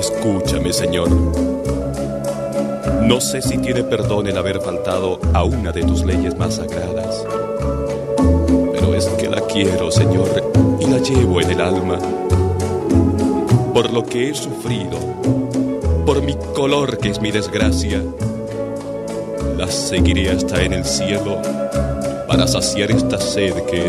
Escúchame, Señor. No sé si tiene perdón el haber faltado a una de tus leyes más sagradas, pero es que la quiero, Señor, y la llevo en el alma. Por lo que he sufrido, por mi color que es mi desgracia, la seguiré hasta en el cielo para saciar esta sed que